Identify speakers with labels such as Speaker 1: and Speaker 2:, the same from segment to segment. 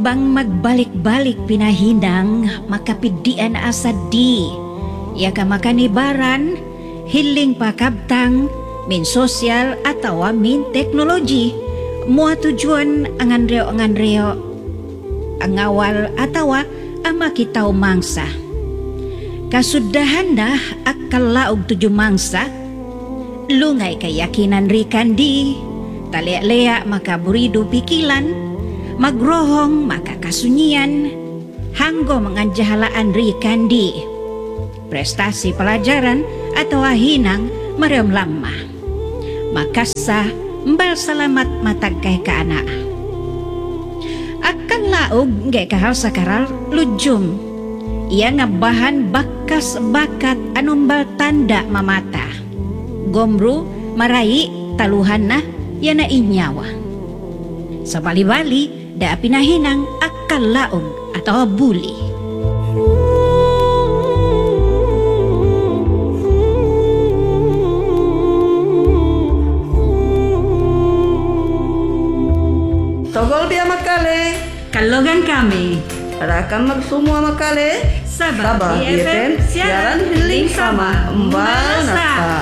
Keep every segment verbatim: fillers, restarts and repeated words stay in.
Speaker 1: bang magbalik-balik pinahinang makapidian asad di. Ya ka makanibaran, hiling pakabtang, min sosial atau min teknologi. Mua tujuan anganreo-anganreo ang awal atau ama kita mangsa. Kasudahan dah akal laog tujuh mangsa, lungay kayakinan rikan di, talek-leak maka burido pikilan, magrohong maka kasunyian, hanggo menganjahalaan rikan di, prestasi pelajaran atau hinang merem lama. Makasa mbal salamat matagkay ka anak. Akan laog ngay kahal sakaral lujum. Ia ngabahan bakas bakat anumbal tanda mamata. Gomru marai taluhan na yan na inyawa. Sa bali-bali da pinahinang akal laog atau buli.
Speaker 2: Togol biya makale.
Speaker 1: Kalogan kami.
Speaker 2: Rakan magsumua makale.
Speaker 1: Sabah
Speaker 2: B F M siaran healing sama Mbak Nasa.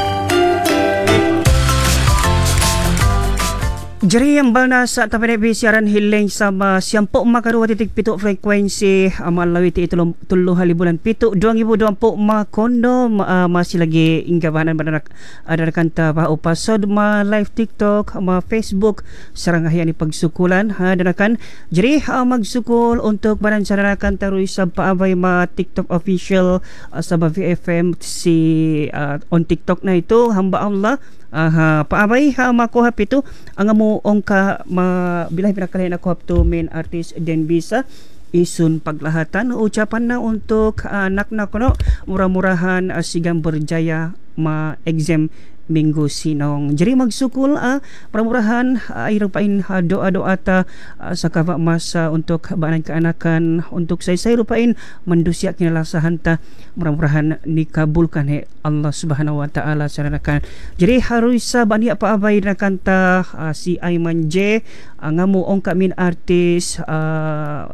Speaker 3: Jeri yang balna sa tapay na siaran hiling sama siyampo makaruwa titik pito frekuensi amal lawiti itulong tulo halibulan pito duang ibu duang po makondo uh, masih lagi inggabanan bananak ada kanta pa upasod ma live TikTok ma Facebook sarang ahian ni pagsukulan ha danakan jeri uh, magsukul untuk banan sarana kanta ruy sa paabay ma TikTok official uh, sa V F M si uh, on TikTok na ito hamba Allah. Aha, paabay ha makuhap ito ang amo ongka mabilah pinakalain ako hap to main artist Den Bisa isun paglahatan ucapan na untuk anak na kuno murah-murahan uh, sigang berjaya ma exam minggu sinong. Jadi magsukul ah murah-murahan uh, ay rupain uh, doa-doa ta uh, sa kaba masa untuk banan keanakan untuk say-say rupain mendusya kinalasahan ta murah-murahan dikabulkan he Allah Subhanahu wa taala saranakan. Jadi harus sa bani apa abay na kanta uh, si Aiman J uh, ngamu ong kamin artis uh,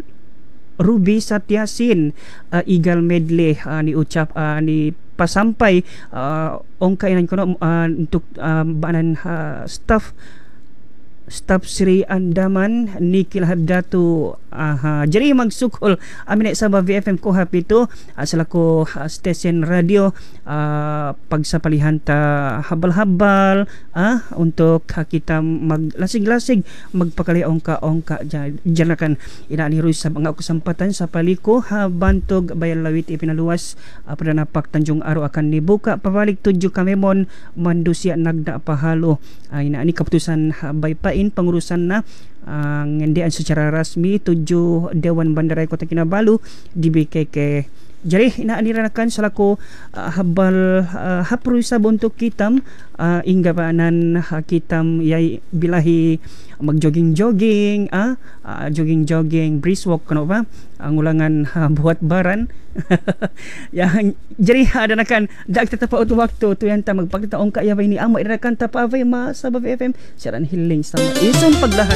Speaker 3: Ruby Satyasin uh, Igal Medley uh, ni ucap uh, ni pasampai uh, ong kainan ko uh, untuk uh, banan uh, staff staff Sri Andaman Nikil Haddatu aha jadi magsukol amin sa V F M ko hap ito uh, selaku uh, station radio uh, pagsapalihan ta habal-habal ah uh, untuk uh, kita maglasig-lasig magpakali ongka-ongka janakan ina ni Ruy sa mga kesempatan sa paliko ha bantog bayan lawit ipinaluwas uh, pada napak Tanjung Aro akan dibuka pabalik tujuh kamemon mandusya nagda pahalo uh, ina ni keputusan uh, baypa pengurusan na ang uh, ngendian secara rasmi tujuh Dewan Bandaraya Kota Kinabalu di B K K. Jadi inaanirakan selaku uh, habal uh, hapru sa untuk kitam uh, inggabanan uh, kitam yay bilahi mag-jogging-jogging ah uh, jogging-jogging brisk walk kano ba ang ulangan uh, buat baran yang jadi ada nakan dak tetap auto waktu tu yang ta magpakita ong kaya ni ama irakan ta pa ma sa V F M siaran hiling sama isong paglahat.